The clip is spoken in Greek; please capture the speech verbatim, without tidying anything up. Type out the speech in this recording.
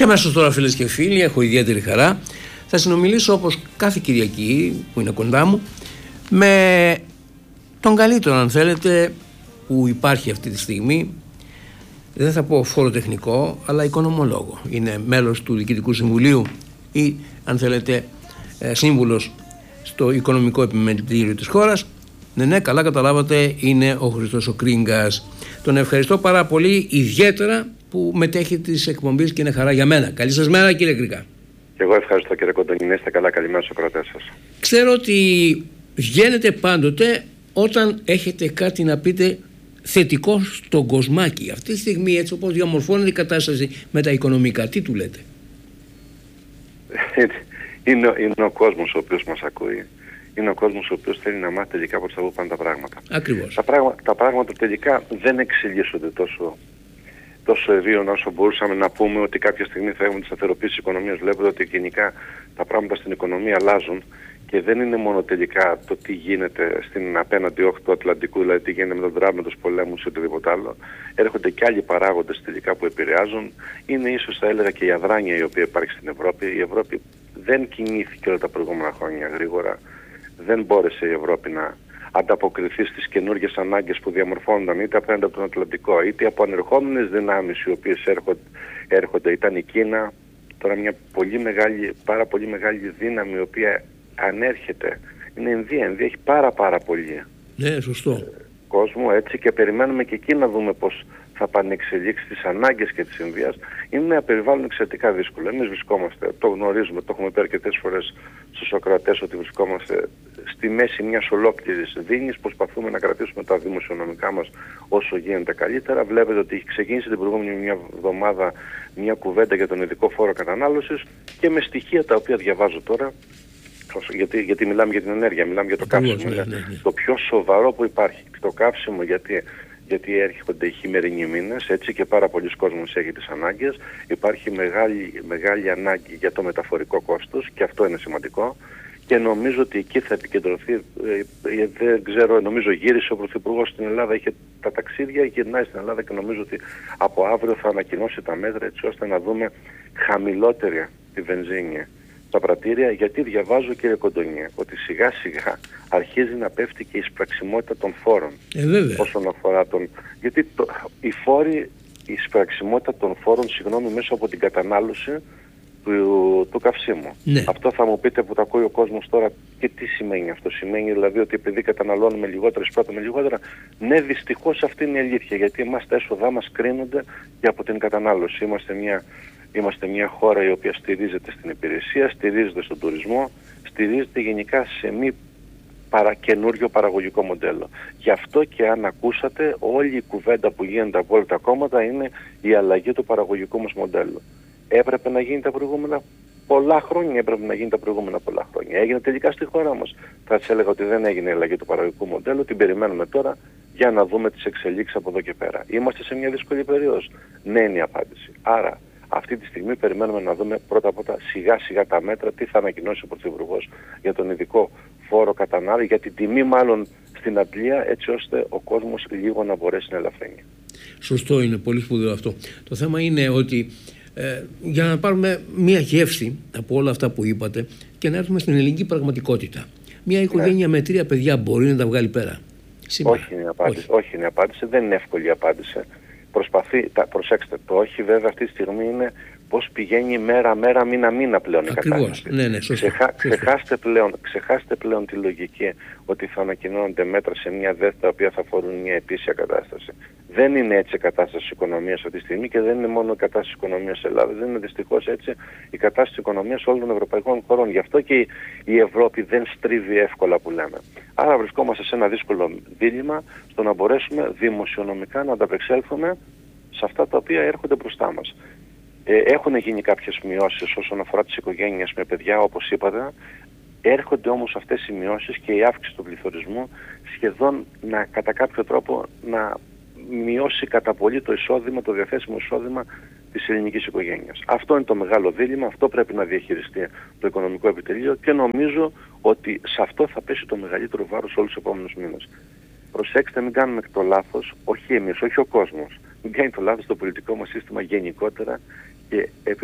Και αμέσως τώρα, φίλες και φίλοι, έχω ιδιαίτερη χαρά. Θα συνομιλήσω όπως κάθε Κυριακή που είναι κοντά μου με τον καλύτερο, αν θέλετε, που υπάρχει αυτή τη στιγμή. Δεν θα πω φοροτεχνικό, αλλά οικονομολόγο. Είναι μέλος του Διοικητικού Συμβουλίου ή, αν θέλετε, σύμβουλος στο Οικονομικό Επιμελητήριο της χώρας. Ναι, ναι, καλά καταλάβατε, είναι ο Χριστός ο Κρίγκας. Τον ευχαριστώ πάρα πολύ, ιδιαίτερα που μετέχει τις εκπομπές και είναι χαρά για μένα. Καλή σας μέρα, κύριε Κρίγκα. Και εγώ ευχαριστώ, κύριε Κοντονή. Είστε καλά, καλημέρα στους ακροατές σας. Ξέρω ότι βγαίνετε πάντοτε όταν έχετε κάτι να πείτε θετικό στον κοσμάκι. Αυτή τη στιγμή, έτσι όπως διαμορφώνεται η κατάσταση με τα οικονομικά, τι του λέτε? είναι, είναι ο κόσμος ο οποίος μας ακούει. Είναι ο κόσμος ο οποίος θέλει να μάθει τελικά πώς θα βγουν πάντα τα πράγματα. Ακριβώς. Τα, πράγμα, τα πράγματα τελικά δεν εξελίσσονται τόσο, τόσο ευίωνα όσο μπορούσαμε να πούμε ότι κάποια στιγμή θα έχουμε τη σταθεροποίηση της οικονομίας. Βλέπετε ότι γενικά τα πράγματα στην οικονομία αλλάζουν και δεν είναι μόνο τελικά το τι γίνεται στην απέναντι όχθη του Ατλαντικού, δηλαδή τι γίνεται με τον Τραμπ, με τους πολέμους ή οτιδήποτε άλλο. Έρχονται και άλλοι παράγοντες τελικά που επηρεάζουν. Είναι ίσως, θα έλεγα, και η αδράνεια η οποία υπάρχει στην Ευρώπη. Η Ευρώπη δεν κινήθηκε όλα τα προηγούμενα χρόνια γρήγορα. Δεν μπόρεσε η Ευρώπη να ανταποκριθεί στις καινούργιες ανάγκες που διαμορφώνονταν είτε απέναντι από τον Ατλαντικό είτε από ανερχόμενες δυνάμεις οι οποίες έρχονται, έρχονται. Ήταν η Κίνα, τώρα μια πολύ μεγάλη, πάρα πολύ μεγάλη δύναμη η οποία ανέρχεται. Είναι η Ινδία. Η Ινδία έχει πάρα πάρα πολύ ναι, σωστό. κόσμο, έτσι, και περιμένουμε και εκεί να δούμε πώς θα πανεξελίξει τις ανάγκες και της Ινδίας. Είναι ένα περιβάλλον εξαιρετικά δύσκολο. Εμείς βρισκόμαστε, το γνωρίζουμε, το έχουμε πει αρκετές φορές στους ακροατές, ότι βρισκόμαστε στη μέση μιας ολόκληρης δίνης. Προσπαθούμε να κρατήσουμε τα δημοσιονομικά μας όσο γίνεται καλύτερα. Βλέπετε ότι έχει ξεκίνησε την προηγούμενη μια εβδομάδα μια κουβέντα για τον ειδικό φόρο κατανάλωσης και με στοιχεία τα οποία διαβάζω τώρα. Γιατί, γιατί μιλάμε για την ενέργεια, μιλάμε για το καύσιμο. Ναι, ναι, ναι. Το πιο σοβαρό που υπάρχει. Το καύσιμο, γιατί, γιατί έρχονται οι χειμερινοί μήνες, έτσι, και πάρα πολλοί κόσμος έχει τις ανάγκες. Υπάρχει μεγάλη, μεγάλη ανάγκη για το μεταφορικό κόστος και αυτό είναι σημαντικό. Και νομίζω ότι εκεί θα επικεντρωθεί, ε, δεν ξέρω, νομίζω γύρισε ο Πρωθυπουργός στην Ελλάδα, είχε τα ταξίδια, γυρνάει στην Ελλάδα και νομίζω ότι από αύριο θα ανακοινώσει τα μέτρα έτσι ώστε να δούμε χαμηλότερη τη βενζίνη στα πρατήρια, γιατί διαβάζω, κύριε Κοντονιέ, ότι σιγά σιγά αρχίζει να πέφτει και η εισπραξιμότητα των φόρων. Ε, βέβαια. Όσον αφορά τον... Γιατί το... οι φόροι, η εισπραξιμότητα των φόρων, συγγνώμη, μέσα από την κατανάλωση του, του καυσίμου. Ναι. Αυτό θα μου πείτε που το ακούει ο κόσμος τώρα, και τι σημαίνει αυτό? Σημαίνει δηλαδή ότι επειδή καταναλώνουμε λιγότερα, εισπράττουμε λιγότερα? Ναι, δυστυχώς αυτή είναι η αλήθεια, γιατί εμάς τα έσοδά μας κρίνονται και από την κατανάλωση. Είμαστε μια... Είμαστε μια χώρα η οποία στηρίζεται στην υπηρεσία, στηρίζεται στον τουρισμό, στηρίζεται γενικά σε μη παρα, καινούριο παραγωγικό μοντέλο. Γι' αυτό και αν ακούσατε, όλη η κουβέντα που γίνεται από όλα τα κόμματα είναι η αλλαγή του παραγωγικού μας μοντέλου. Έπρεπε να γίνει τα προηγούμενα πολλά χρόνια, έπρεπε να γίνει τα προηγούμενα πολλά χρόνια. Έγινε τελικά στη χώρα μας. Θα σας έλεγα ότι δεν έγινε η αλλαγή του παραγωγικού μοντέλου, την περιμένουμε τώρα για να δούμε τις εξελίξεις από εδώ και πέρα. Είμαστε σε μια δύσκολη περίοδος. Ναι, είναι η απάντηση. Άρα, αυτή τη στιγμή περιμένουμε να δούμε πρώτα απ' όλα σιγά σιγά τα μέτρα, τι θα ανακοινώσει ο Πρωθυπουργός για τον ειδικό φόρο κατανάλωση, για την τιμή μάλλον στην αντλία, έτσι ώστε ο κόσμος λίγο να μπορέσει να ελαφρύνει. Σωστό, είναι πολύ σπουδαίο αυτό. Το θέμα είναι ότι ε, για να πάρουμε μία γεύση από όλα αυτά που είπατε και να έρθουμε στην ελληνική πραγματικότητα. Μία οικογένεια ναι. με τρία παιδιά μπορεί να τα βγάλει πέρα σήμερα? Όχι είναι η απάντηση. Όχι. Όχι είναι η απάντηση. Δεν είναι εύκολη η απάντηση. Προσπαθεί, τα, προσέξτε, το όχι βέβαια αυτή τη στιγμή είναι πώς πηγαίνει μέρα-μέρα, μήνα-μήνα πλέον η κατάσταση. Ναι, ναι, σωστό, Ξεχά, σωστό. Ξεχάστε, πλέον, ξεχάστε πλέον τη λογική ότι θα ανακοινώνονται μέτρα σε μια ΔΕΘ τα οποία θα αφορούν μια ετήσια κατάσταση. Δεν είναι έτσι η κατάσταση της οικονομίας αυτή τη στιγμή και δεν είναι μόνο η κατάσταση της οικονομίας της Ελλάδας. Δεν είναι δυστυχώς έτσι η κατάσταση της οικονομίας όλων των ευρωπαϊκών χωρών. Γι' αυτό και η Ευρώπη δεν στρίβει εύκολα που λέμε. Άρα βρισκόμαστε σε ένα δύσκολο δίλημμα στο να μπορέσουμε δημοσιονομικά να ανταπεξέλθουμε σε αυτά τα οποία έρχονται μπροστά μας. Ε, έχουν γίνει κάποιες μειώσεις όσον αφορά τις οικογένειες με παιδιά, όπως είπατε. Έρχονται όμως αυτές οι μειώσεις και η αύξηση του πληθωρισμού σχεδόν να, κατά κάποιο τρόπο να μειώσει κατά πολύ το εισόδημα, το διαθέσιμο εισόδημα της ελληνικής οικογένειας. Αυτό είναι το μεγάλο δίλημμα, αυτό πρέπει να διαχειριστεί το οικονομικό επιτελείο και νομίζω ότι σε αυτό θα πέσει το μεγαλύτερο βάρος όλους τους επόμενους μήνες. Προσέξτε, μην κάνουμε το λάθος, όχι εμείς, όχι ο κόσμος, μην κάνει το λάθος το πολιτικό μας σύστημα γενικότερα και